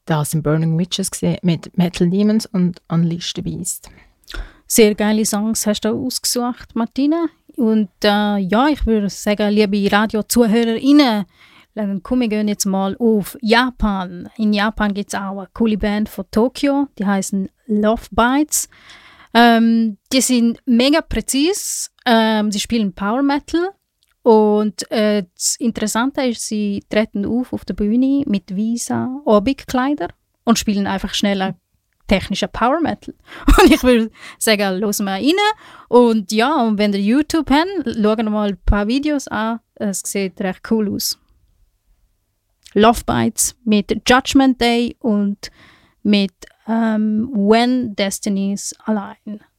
das in Burning Witches gesehen mit Metal Demons und Unleash the Beast. Sehr geile Songs hast du ausgesucht, Martina. Und ja, ich würde sagen, liebe Radio-ZuhörerInnen, dann wir gehen jetzt mal auf Japan. In Japan gibt es auch eine coole Band von Tokio, die heißen Love Bites. Die sind mega präzise, sie spielen Power Metal und das Interessante ist, sie treten auf der Bühne mit weißen Abendkleidern und spielen einfach schneller technischer Power Metal. Und ich würde sagen, hören wir rein. Und ja, und wenn ihr YouTube habt, schauen wir mal ein paar Videos an. Es sieht recht cool aus. Love Bites mit Judgment Day und mit When Destiny's Align.